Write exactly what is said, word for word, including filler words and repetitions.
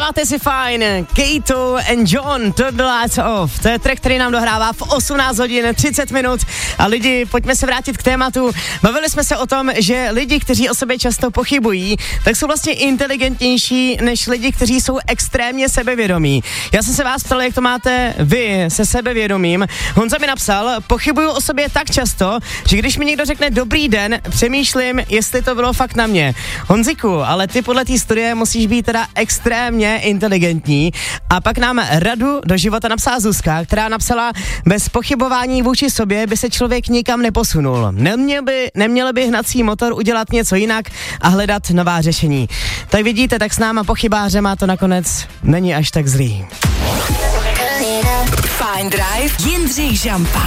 Dáváte si fajn, Kato and John, to the lights off. To je track, který nám dohrává v osmnáct hodin třicet minut. A lidi, pojďme se vrátit k tématu. Bavili jsme se o tom, že lidi, kteří o sobě často pochybují, tak jsou vlastně inteligentnější než lidi, kteří jsou extrémně sebevědomí. Já jsem se vás ptal, jak to máte vy se sebevědomím. Honza mi napsal, pochybuju o sobě tak často, že když mi někdo řekne dobrý den, přemýšlím, jestli to bylo fakt na mě. Honziku, ale ty podle té studie musíš být teda extrémně inteligentní. A pak nám radu do života napsala Zuzka, která napsala, bez pochybování vůči sobě by se člověk nikam neposunul. Neměl by, neměl by hnací motor udělat něco jinak a hledat nová řešení. Tak vidíte, tak s náma pochybářema to nakonec není až tak zlý. Fajn Drive, Jindřich Žampa.